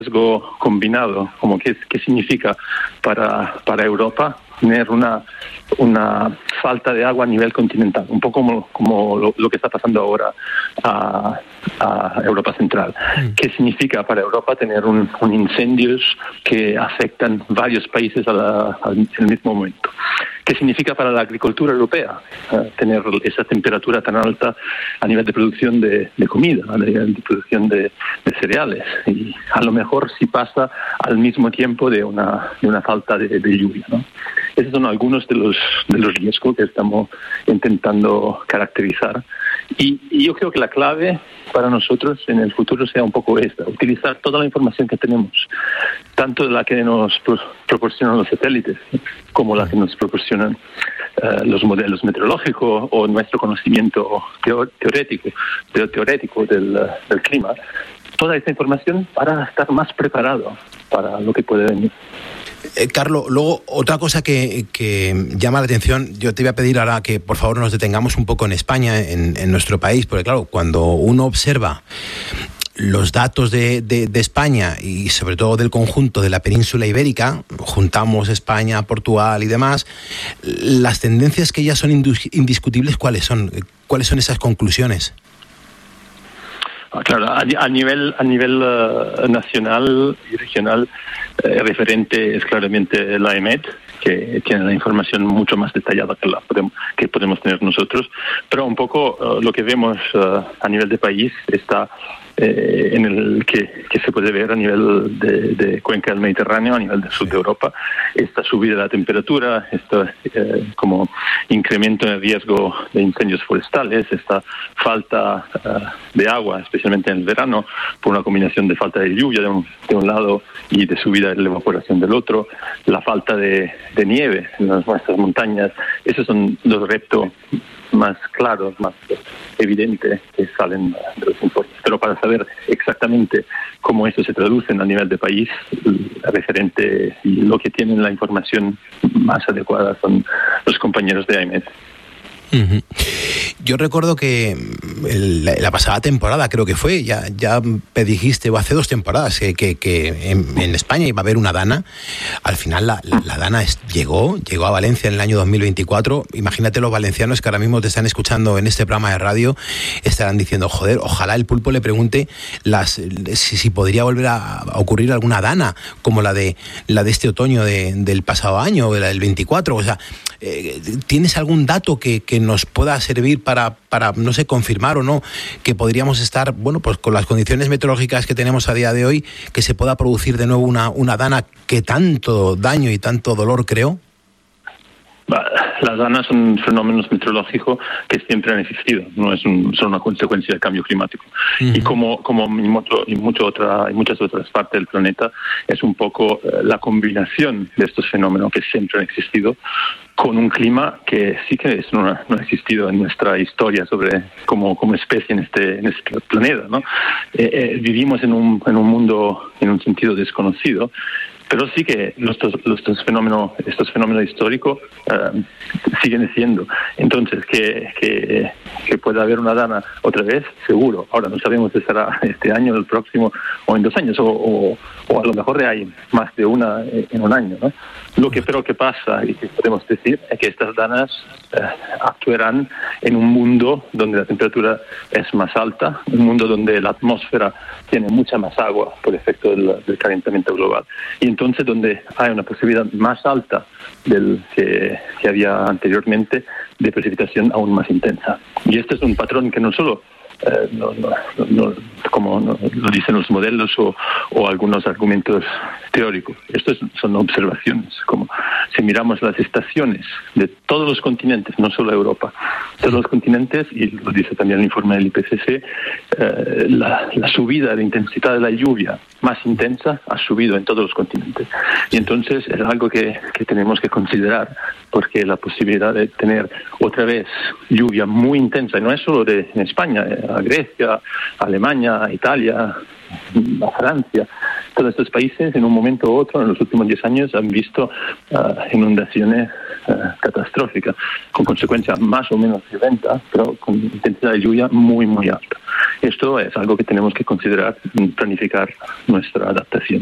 riesgo combinado, como qué significa para Europa tener una falta de agua a nivel continental, un poco como lo que está pasando ahora a Europa Central. ¿Qué significa para Europa tener un incendios que afectan varios países en el mismo momento? ¿Qué significa para la agricultura europea tener esa temperatura tan alta a nivel de producción de comida, a nivel de producción de cereales? Y a lo mejor si pasa al mismo tiempo de una falta de lluvia, ¿no? Esos son algunos de los riesgos que estamos intentando caracterizar. Y yo creo que la clave para nosotros en el futuro sea un poco esta: utilizar toda la información que tenemos, tanto la que nos proporcionan los satélites como la que nos proporcionan los modelos meteorológicos o nuestro conocimiento teorético del clima. Toda esta información para estar más preparado para lo que puede venir. Carlos, luego otra cosa que llama la atención, yo te voy a pedir ahora que por favor nos detengamos un poco en España, en nuestro país, porque claro, cuando uno observa los datos de España y sobre todo del conjunto de la península ibérica, juntamos España, Portugal y demás, las tendencias que ya son indiscutibles, ¿cuáles son? ¿Cuáles son esas conclusiones? Claro, a nivel nacional y regional, el referente es claramente la EMET, que tiene la información mucho más detallada que podemos tener nosotros, pero un poco lo que vemos a nivel de país está en el que se puede ver a nivel de cuenca del Mediterráneo, a nivel del sur de Europa, esta subida de la temperatura, como incremento en el riesgo de incendios forestales, esta falta de agua, especialmente en el verano, por una combinación de falta de lluvia de un lado y de subida de la evaporación del otro, la falta de nieve en nuestras montañas. Esos son los retos más claros, más evidentes que salen de los informes. Pero para saber exactamente cómo eso se traduce a nivel de país, el referente y lo que tienen la información más adecuada son los compañeros de AEMET. Uh-huh. Yo recuerdo que la pasada temporada, creo que fue, ya me dijiste, o hace 2 temporadas, que en España iba a haber una DANA. Al final la DANA llegó a Valencia en el año 2024. Imagínate los valencianos que ahora mismo te están escuchando en este programa de radio, estarán diciendo, joder, ojalá el Pulpo le pregunte si podría volver a ocurrir alguna DANA, como la de este otoño del pasado año, o la del 24. O sea, ¿tienes algún dato que nos pueda servir para, no sé, confirmar o no que podríamos estar, bueno, pues con las condiciones meteorológicas que tenemos a día de hoy, que se pueda producir de nuevo una DANA que tanto daño y tanto dolor creó? Las DANAs son fenómenos meteorológicos que siempre han existido, no son una consecuencia del cambio climático. Uh-huh. Y como en muchas otras partes del planeta, es un poco la combinación de estos fenómenos que siempre han existido con un clima que sí que no ha existido en nuestra historia como especie en este planeta, ¿no? Vivimos en un mundo en un sentido desconocido, pero sí que estos fenómenos históricos siguen siendo. Entonces, que pueda haber una DANA otra vez, seguro. Ahora no sabemos si será este año, el próximo o en 2 años, o a lo mejor hay más de una en un año, ¿no? Lo que creo que pasa y que podemos decir es que estas DANAs actuarán en un mundo donde la temperatura es más alta, un mundo donde la atmósfera tiene mucha más agua por efecto del calentamiento global. Y entonces donde hay una posibilidad más alta del que había anteriormente de precipitación aún más intensa. Y este es un patrón que no solo como lo dicen los modelos o algunos argumentos teóricos. Estos son observaciones. Como si miramos las estaciones de todos los continentes, no solo Europa, todos los continentes, y lo dice también el informe del IPCC, la subida de intensidad de la lluvia más intensa ha subido en todos los continentes. Y entonces es algo que tenemos que considerar, porque la posibilidad de tener otra vez lluvia muy intensa, y no es solo en España, a Grecia, a Alemania, a Italia, a Francia, Todos estos países, en un momento u otro, en los últimos 10 años, han visto inundaciones catastróficas, con consecuencias más o menos violentas, pero con intensidad de lluvia muy, muy alta. Esto es algo que tenemos que considerar en planificar nuestra adaptación.